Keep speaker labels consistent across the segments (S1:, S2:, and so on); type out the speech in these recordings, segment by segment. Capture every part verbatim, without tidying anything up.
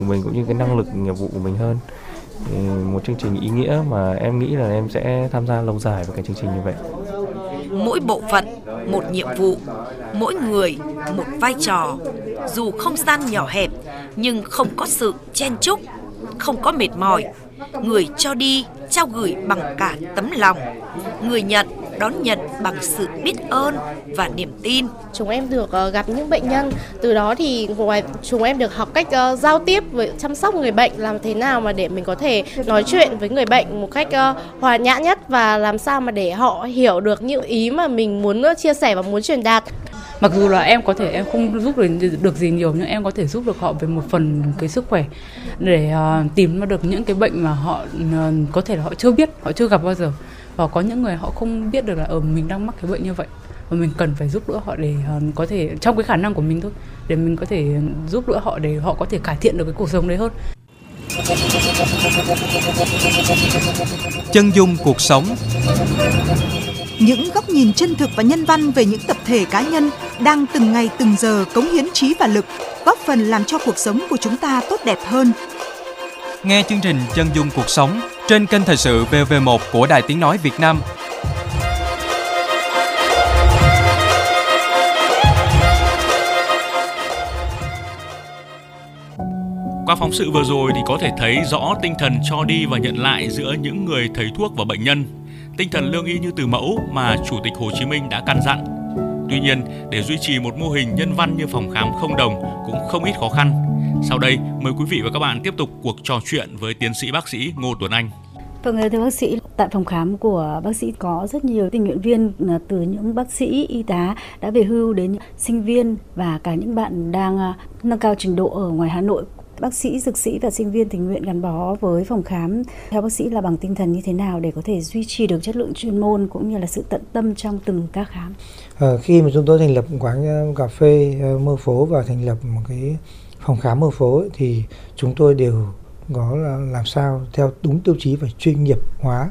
S1: mình cũng như cái năng lực nghiệp vụ của mình hơn. Thì một chương trình ý nghĩa mà em nghĩ là em sẽ tham gia lâu dài với cái chương trình như vậy.
S2: Mỗi bộ phận một nhiệm vụ, mỗi người một vai trò. Dù không gian nhỏ hẹp nhưng không có sự chen chúc, không có mệt mỏi. Người cho đi, trao gửi bằng cả tấm lòng. Người nhận, đón nhận bằng sự biết ơn và niềm tin.
S3: Chúng em được uh, gặp những bệnh nhân, từ đó thì ngoài chúng em được học cách uh, giao tiếp với chăm sóc người bệnh, làm thế nào mà để mình có thể nói chuyện với người bệnh một cách uh, hòa nhã nhất và làm sao mà để họ hiểu được những ý mà mình muốn uh, chia sẻ và muốn truyền đạt.
S4: Mặc dù là em có thể em không giúp được, được gì nhiều nhưng em có thể giúp được họ về một phần cái sức khỏe để uh, tìm ra được những cái bệnh mà họ uh, có thể là họ chưa biết, họ chưa gặp bao giờ. Và có những người họ không biết được là ở uh, mình đang mắc cái bệnh như vậy và mình cần phải giúp đỡ họ để uh, có thể trong cái khả năng của mình thôi, để mình có thể giúp đỡ họ để họ có thể cải thiện được cái cuộc sống đấy hơn.
S5: Chân dung cuộc sống.
S6: Những góc nhìn chân thực và nhân văn về những tập thể cá nhân đang từng ngày từng giờ cống hiến trí và lực, góp phần làm cho cuộc sống của chúng ta tốt đẹp hơn.
S5: Nghe chương trình Chân dung cuộc sống trên kênh Thời sự vê o vê một của Đài Tiếng nói Việt Nam.
S7: Qua phóng sự vừa rồi thì có thể thấy rõ tinh thần cho đi và nhận lại giữa những người thầy thuốc và bệnh nhân. Tinh thần lương y như từ mẫu mà Chủ tịch Hồ Chí Minh đã căn dặn. Tuy nhiên, để duy trì một mô hình nhân văn như phòng khám không đồng cũng không ít khó khăn. Sau đây, mời quý vị và các bạn tiếp tục cuộc trò chuyện với tiến sĩ bác sĩ Ngô Tuấn Anh.
S8: Vâng, thưa bác sĩ, tại phòng khám của bác sĩ có rất nhiều tình nguyện viên, từ những bác sĩ, y tá đã về hưu đến sinh viên và cả những bạn đang nâng cao trình độ ở ngoài Hà Nội. Bác sĩ, dược sĩ và sinh viên tình nguyện gắn bó với phòng khám, theo bác sĩ là bằng tinh thần như thế nào để có thể duy trì được chất lượng chuyên môn cũng như là sự tận tâm trong từng ca khám?
S9: À, khi mà chúng tôi thành lập quán cà phê Mơ Phố và thành lập một cái phòng khám Mơ Phố thì chúng tôi đều có là làm sao theo đúng tiêu chí và chuyên nghiệp hóa.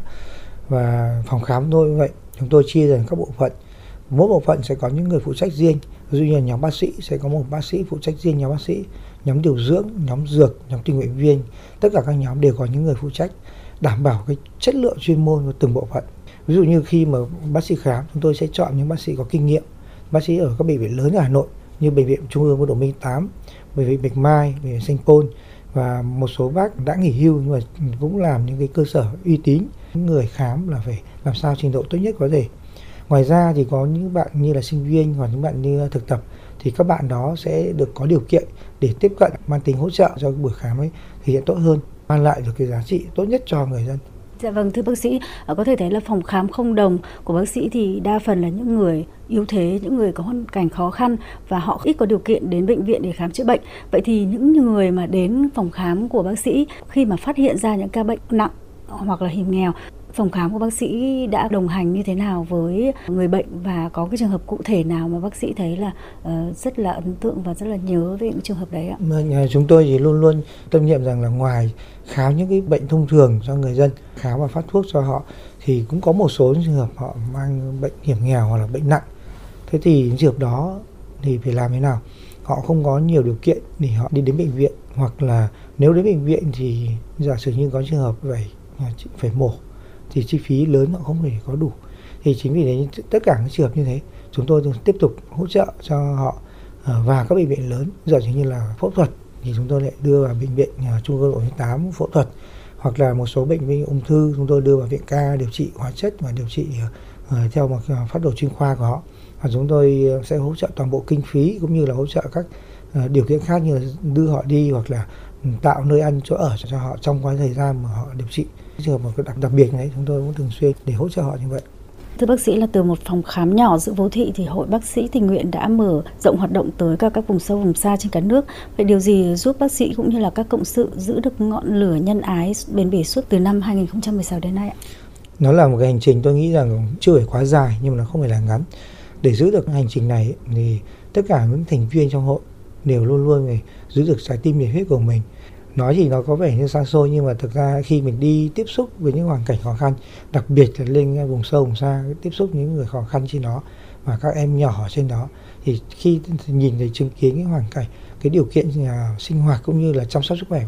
S9: Và phòng khám tôi như vậy, chúng tôi chia thành các bộ phận. Mỗi bộ phận sẽ có những người phụ trách riêng. Ví dụ như là nhóm bác sĩ sẽ có một bác sĩ phụ trách riêng nhóm bác sĩ, nhóm điều dưỡng, nhóm dược, nhóm tình nguyện viên. Tất cả các nhóm đều có những người phụ trách đảm bảo cái chất lượng chuyên môn của từng bộ phận. Ví dụ như khi mà bác sĩ khám, chúng tôi sẽ chọn những bác sĩ có kinh nghiệm, bác sĩ ở các bệnh viện lớn ở Hà Nội như Bệnh viện Trung ương Quân đội Minh tám, Bệnh viện Bạch Mai, Bệnh viện Sanh Pôn và một số bác đã nghỉ hưu nhưng mà cũng làm những cái cơ sở uy tín. Những người khám là phải làm sao trình độ tốt nhất có thể. Ngoài ra thì có những bạn như là sinh viên hoặc những bạn như thực tập thì các bạn đó sẽ được có điều kiện để tiếp cận, mang tính hỗ trợ cho buổi khám ấy thực hiện tốt hơn, mang lại được cái giá trị tốt nhất cho người dân.
S8: Dạ vâng, thưa bác sĩ, có thể thấy là phòng khám không đồng của bác sĩ thì đa phần là những người yếu thế, những người có hoàn cảnh khó khăn và họ ít có điều kiện đến bệnh viện để khám chữa bệnh. Vậy thì những người mà đến phòng khám của bác sĩ khi mà phát hiện ra những ca bệnh nặng hoặc là hiểm nghèo, phòng khám của bác sĩ đã đồng hành như thế nào với người bệnh và có cái trường hợp cụ thể nào mà bác sĩ thấy là uh, rất là ấn tượng và rất là nhớ về những trường hợp đấy ạ?
S9: Chúng tôi thì luôn luôn tâm niệm rằng là ngoài khám những cái bệnh thông thường cho người dân, khám và phát thuốc cho họ thì cũng có một số trường hợp họ mang bệnh hiểm nghèo hoặc là bệnh nặng. Thế thì trường hợp đó thì phải làm thế nào? Họ không có nhiều điều kiện để họ đi đến bệnh viện, hoặc là nếu đến bệnh viện thì giả sử như có trường hợp phải phải mổ thì chi phí lớn họ không thể có đủ. Thì chính vì thế tất cả các trường hợp như thế chúng tôi tiếp tục hỗ trợ cho họ vào các bệnh viện lớn. Giả sử như là phẫu thuật thì chúng tôi lại đưa vào bệnh viện Trung ương Quân đội tám phẫu thuật, hoặc là một số bệnh viện ung thư chúng tôi đưa vào viện ca điều trị hóa chất và điều trị uh, theo một phác đồ chuyên khoa của họ. Và chúng tôi sẽ hỗ trợ toàn bộ kinh phí cũng như là hỗ trợ các uh, điều kiện khác như là đưa họ đi hoặc là tạo nơi ăn chỗ ở cho họ trong quá thời gian mà họ điều trị. Trường hợp một đặc, đặc biệt này chúng tôi cũng thường xuyên để hỗ trợ họ như vậy.
S8: Thưa bác sĩ, là từ một phòng khám nhỏ giữa phố thị thì Hội Bác sĩ Tình nguyện đã mở rộng hoạt động tới các các vùng sâu vùng xa trên cả nước. Vậy điều gì giúp bác sĩ cũng như là các cộng sự giữ được ngọn lửa nhân ái bền bỉ suốt từ năm hai không một sáu đến nay ạ?
S9: Nó là một cái hành trình tôi nghĩ rằng chưa phải quá dài nhưng mà nó không phải là ngắn. Để giữ được hành trình này thì tất cả những thành viên trong hội đều luôn luôn phải giữ được trái tim nhiệt huyết của mình. Nói thì nó có vẻ như xa xôi nhưng mà thực ra khi mình đi tiếp xúc với những hoàn cảnh khó khăn, đặc biệt là lên vùng sâu vùng xa, tiếp xúc những người khó khăn trên đó và các em nhỏ trên đó, thì khi nhìn thấy chứng kiến cái hoàn cảnh, cái điều kiện sinh hoạt cũng như là chăm sóc sức khỏe